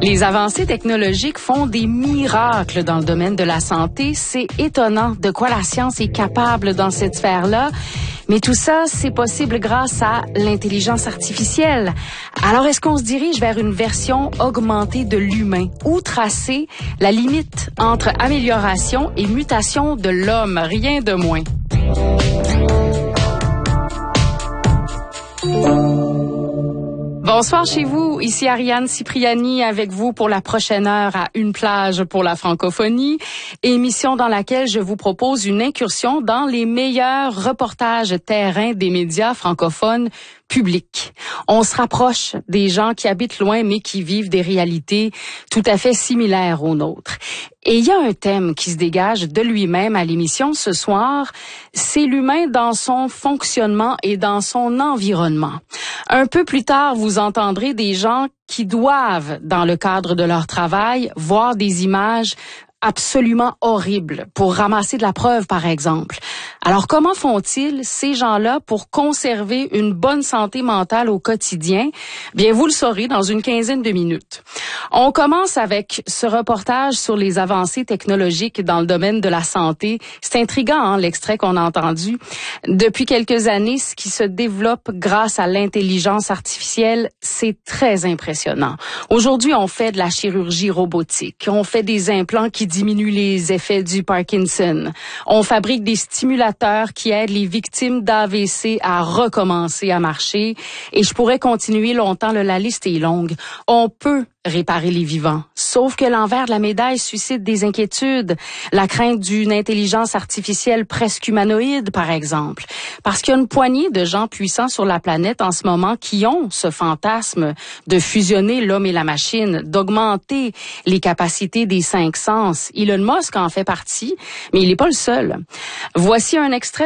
Les avancées technologiques font des miracles dans le domaine de la santé. C'est étonnant de quoi la science est capable dans cette sphère-là. Mais tout ça, c'est possible grâce à l'intelligence artificielle. Alors, est-ce qu'on se dirige vers une version augmentée de l'humain? Où tracer la limite entre amélioration et mutation de l'homme? Rien de moins. Bonsoir chez vous, ici Ariane Cipriani avec vous pour la prochaine heure à Une plage pour la francophonie, émission dans laquelle je vous propose une incursion dans les meilleurs reportages terrain des médias francophones publics. On se rapproche des gens qui habitent loin mais qui vivent des réalités tout à fait similaires aux nôtres. Et il y a un thème qui se dégage de lui-même à l'émission ce soir, c'est l'humain dans son fonctionnement et dans son environnement. Un peu plus tard, vous entendrez des gens qui doivent, dans le cadre de leur travail, voir des images absolument horribles pour ramasser de la preuve, par exemple. Alors, comment font-ils, ces gens-là, pour conserver une bonne santé mentale au quotidien? Bien, vous le saurez dans une quinzaine de minutes. On commence avec ce reportage sur les avancées technologiques dans le domaine de la santé. C'est intriguant, hein, l'extrait qu'on a entendu. Depuis quelques années, ce qui se développe grâce à l'intelligence artificielle, c'est très impressionnant. Aujourd'hui, on fait de la chirurgie robotique. On fait des implants qui diminuent les effets du Parkinson. On fabrique des stimulateurs qui aident les victimes d'AVC à recommencer à marcher. Et je pourrais continuer longtemps, la liste est longue. On peut réparer les vivants. Sauf que l'envers de la médaille suscite des inquiétudes. La crainte d'une intelligence artificielle presque humanoïde, par exemple. Parce qu'il y a une poignée de gens puissants sur la planète en ce moment qui ont ce fantasme de fusionner l'homme et la machine, d'augmenter les capacités des 5 sens. Elon Musk en fait partie, mais il n'est pas le seul. Voici un extrait